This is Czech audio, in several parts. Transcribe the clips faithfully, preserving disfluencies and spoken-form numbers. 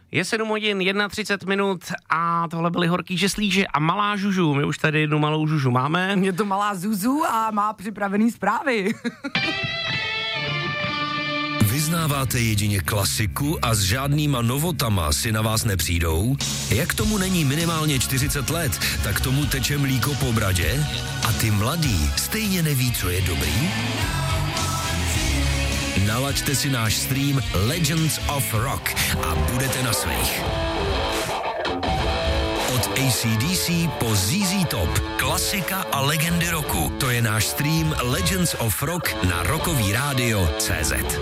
Je sedm hodin třicet jedna minut a tohle byly Horký žeslíže a Malá Žužu. My už tady jednu Malou Žužu máme. Je to Malá Zuzu a má připravený zprávy. Vyznáváte jedině klasiku a s žádnýma novotama si na vás nepřijdou? Jak tomu není minimálně čtyřicet let, tak tomu teče mlíko po bradě? A ty mladý stejně neví, co je dobrý? Nalaďte si náš stream Legends of Rock a budete na svých. Od A C D C po Z Z Top, klasika a legendy roku. To je náš stream Legends of Rock na Rockový rádio tečka cé zet.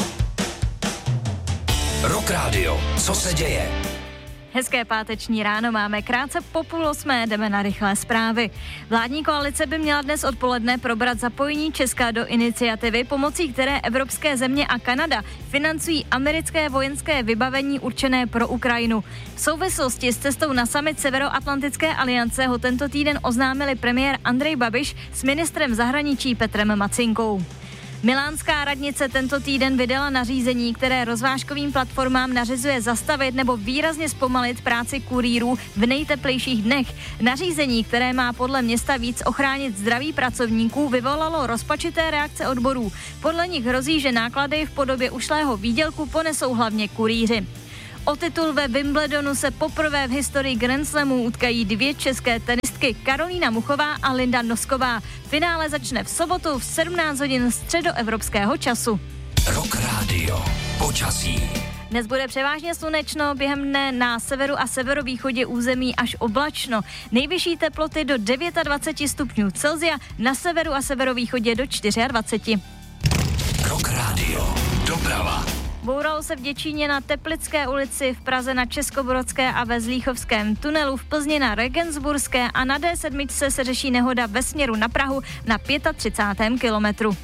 Rock Radio, co se děje? Hezké páteční ráno, máme krátce po půl osmé, jdeme na rychlé zprávy. Vládní koalice by měla dnes odpoledne probrat zapojení Česka do iniciativy, pomocí které evropské země a Kanada financují americké vojenské vybavení určené pro Ukrajinu. V souvislosti s cestou na summit Severoatlantické aliance ho tento týden oznámili premiér Andrej Babiš s ministrem zahraničí Petrem Macinkou. Milánská radnice tento týden vydala nařízení, které rozvážkovým platformám nařizuje zastavit nebo výrazně zpomalit práci kurýrů v nejteplejších dnech. Nařízení, které má podle města víc ochránit zdraví pracovníků, vyvolalo rozpačité reakce odborů. Podle nich hrozí, že náklady v podobě ušlého výdělku ponesou hlavně kurýři. O titul ve Wimbledonu se poprvé v historii Grand Slamů utkají dvě české tenistky, Karolína Muchová a Linda Nosková. Finále začne v sobotu v sedmnáct hodin středoevropského času. Rock Radio, počasí. Dnes bude převážně slunečno, během dne na severu a severovýchodě území až oblačno. Nejvyšší teploty do dvacet devět stupňů Celsia, na severu a severovýchodě do dvacet čtyři. Rock Radio, doprava. Bouralo se v Děčíně na Teplické ulici, v Praze na Českobrodské a ve Zlíchovském tunelu, v Plzni na Regensburské a na D sedm se řeší nehoda ve směru na Prahu na třicátém pátém kilometru.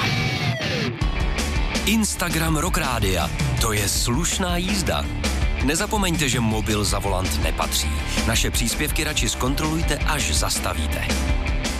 Instagram Rock Rádia, to je slušná jízda. Nezapomeňte, že mobil za volant nepatří. Naše příspěvky radši zkontrolujte, až zastavíte.